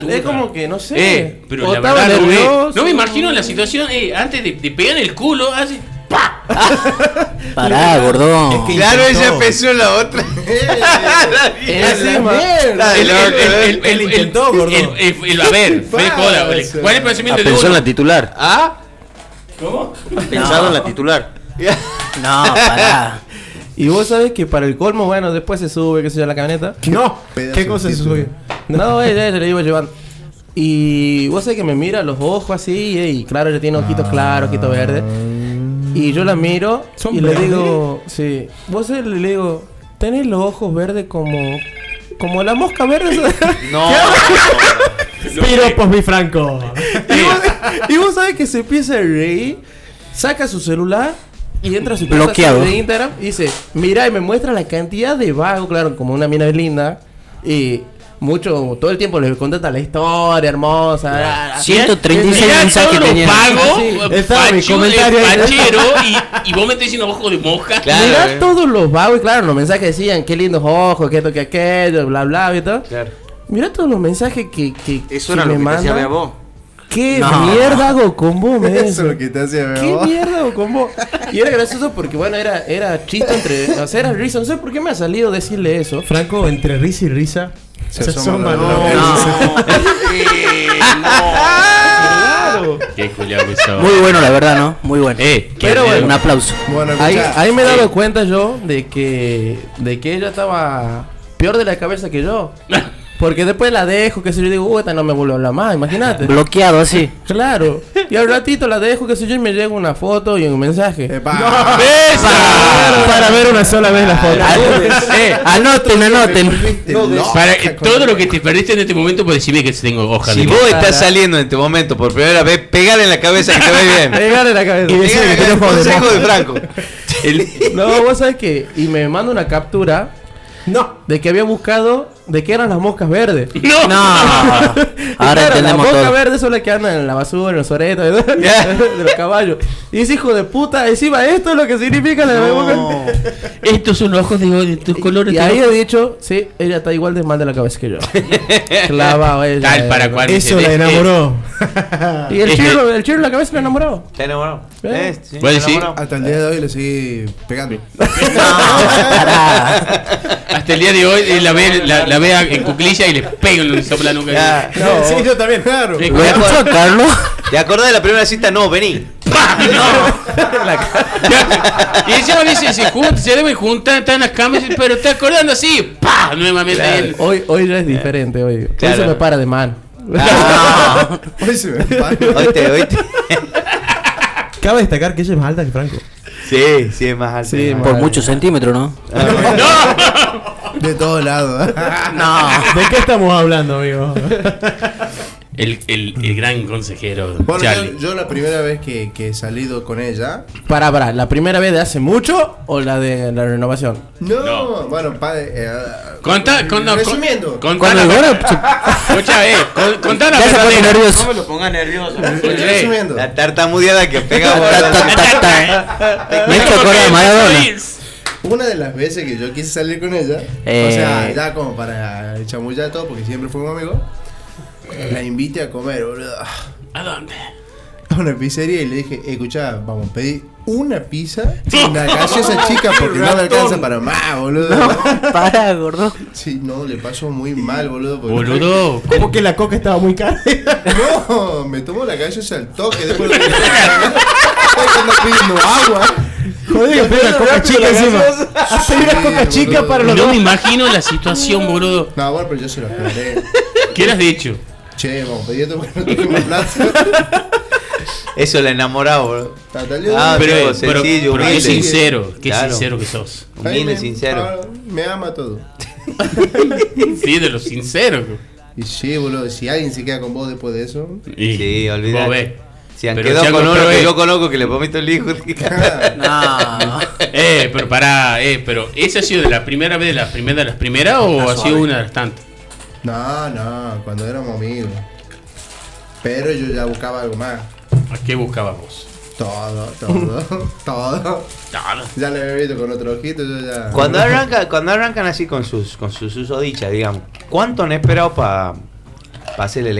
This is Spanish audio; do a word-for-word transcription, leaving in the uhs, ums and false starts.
Es como que, no sé. Eh, pero o la estaba verdad, no, nervioso. eh, no me imagino la situación, eh, antes de, de pegar en el culo, así. ¡Pa! Pará, gordón. Es que Claro, intentó. ella empezó en la otra. Encima. El, el, el, Él intentó, el- gordón. el- el- el- a ver, fue joda. ¿Cuál es el pensamiento de Pensó en uno? la titular. ¿Ah? ¿Cómo? Pensado en la titular. No, pará. Y vos sabés que para el colmo, bueno, después se sube, qué sé yo, a la camioneta. No, Pedazo ¿qué cosa de se título. subió? No, ella, ella le iba llevando. Y vos sabés que me mira los ojos así, eh, y claro, ella tiene ojitos claros, ojitos verdes. Y yo la miro ¿Son y le verdes? digo, sí, vos sabés, le digo, tenés los ojos verdes como, como la mosca verde. No. Piropos, mi Franco. y, vos, y vos sabés que se empieza a reír, saca su celular y entra a su cuenta Bloqueado. de Instagram y dice, mira, y me muestra la cantidad de vagos, claro, como una mina linda. Y mucho, todo el tiempo les contesta la historia hermosa. ciento treinta y seis Mirá mensajes todos los tenía. pagos, Sí, eh, estaba mi facho, comentario eh, ahí. fachero, y, y vos me estás diciendo ojo de mosca. Claro, Mirá eh. todos los vagos, y claro, los mensajes decían, qué lindos ojos, que esto, que aquello, bla, bla, y todo. Claro. Mirá todos los mensajes que, que, Eso que era lo que te hacía ver a mandan. vos. ¿Qué No. mierda hago con vos, me Eso dice? es lo que te hacía ver. ¿Qué vos. mierda hago con vos? Y era gracioso porque, bueno, era, era chiste entre... O sea, era risa. No sé por qué me ha salido decirle eso. Franco, entre risa y risa. Se Se asoma asoma la- lo que No. dice. Claro. Qué culiao que sos. Muy bueno, la verdad, ¿no? Muy bueno. Eh, Pero bueno. Un aplauso. Bueno, Ahí, escuchá, ahí me he dado cuenta yo de que... De que ella estaba peor de la cabeza que yo. Porque después la dejo, que si yo digo, uy, esta no me vuelve a hablar más, imagínate. Bloqueado así. Claro. Y al ratito la dejo, que si yo, y me llega una foto y un mensaje. Epa. ¡Esa! Para ver una sola vez la foto. Eh, Anoten, anoten. Volviste loca para eh, con todo la- lo que te perdiste en este momento, pues decime que tengo hoja Si de vos mosca. estás saliendo en este momento por primera vez, pegale en la cabeza que te ve bien. Pegarle la cabeza. Y decirle Pegale, que tenés el ojo de consejo mosca. de Franco. El- No, vos sabés que... Y me manda una captura No. de que había buscado de qué eran las moscas verdes. no. No. Y Ahora claro, las entendemos moscas todo. verdes son las que andan en la basura, en los oretos de, de los caballos. Y dice, hijo de puta, encima esto es lo que significa la No. Estos son los ojos de, de tus colores. Y ahí he dicho, sí, ella está igual de mal de la cabeza que yo. Clavado ella. Tal para cual. Eso dice, la eh, enamoró. Y el chirro, el chirro en la cabeza lo enamoró. ¿Te enamoró? ¿Eh? Sí, Vos te decís. enamoró. Hasta el día de hoy le seguí pegando. Pará. Hasta el día de hoy eh, la ve, la, la ve en cuclilla y le pega en el sopla nunca. Ya. No, Sí, yo también. Claro. Sí, ¿Lo escuchó, Carlos? ¿Te acordás de la primera cita? No, vení. Y encima dice, se, junta, se deben juntar, están en las camas, pero está acordando así, ¡pah! Nuevamente él. Hoy, hoy ya es diferente, hoy. Claro. Hoy se me para de mano. Ah, Hoy se me para. oíste, oíste. Cabe destacar que ella es más alta que Franco. Sí, sí, es más alto. Sí, Por muchos centímetros, ¿no? De todos lados. No. ¿De qué estamos hablando, amigo? El, el, el gran consejero, Bueno, Charlie. yo, yo la primera vez que, que he salido con ella. Para, para, ¿la primera vez de hace mucho o la de la renovación? No, No. bueno, padre. Eh, Conta, conta, resumiendo. Con, Cuando contá el la- gordo Escucha, eh, con- contá la ya se pone verdadera. nervioso. me lo pongas nervioso. Escucha, eh, resumiendo. La tartamudeada que pega. Ta, ta, ta, ta. Me hizo acordar a Maradona. Una de las veces que yo quise salir con ella, Eh. o sea, ya como para chamullar todo, porque siempre fuimos amigos, la invité a comer, boludo, ¿A dónde? a una pizzería y le dije, escuchá, vamos a pedir una pizza, una gaseosa chica porque no me alcanza para más, boludo. No, pará, gordo. Sí, no, le pasó muy mal, boludo. porque- Boludo. Como que la coca estaba muy cara. No, me tomó la gaseosa al toque, después lo que anda pidiendo agua. Joder, que pedí una coca chica encima. Pedí una coca chica para los No dos. me imagino la situación, boludo. No, bueno, pero yo se lo aclaré. ¿Qué le has dicho? Che, vamos, pedí esto porque no tengo plata. Eso, la enamorado, bro. Hasta el día de Ah, hoy. Pero, amigo, pero, sencillo, pero qué humilde. sincero, qué Claro. sincero que sos. Ahí Humilde, me- sincero. ah, Me ama todo. Sí, de lo sincero. Y sí, boludo, si alguien se queda con vos después de eso. Y Sí, olvidate. vos ves. Si han Pero quedado si con algo uno pero que es- yo conozco que le vomito el hijo. No. Eh, pero pará, eh, pero ¿esa ha sido de la primera vez, de la primera de las primeras o ha sido una de las tantas? No, no, cuando éramos amigos. Pero yo ya buscaba algo más. ¿A qué buscabas vos? Todo, todo, todo. Claro. Ya le había visto con otro ojito, yo ya. Cuando arranca, cuando arrancan así con sus, con sus susodichas, digamos, ¿cuánto han esperado para Pásele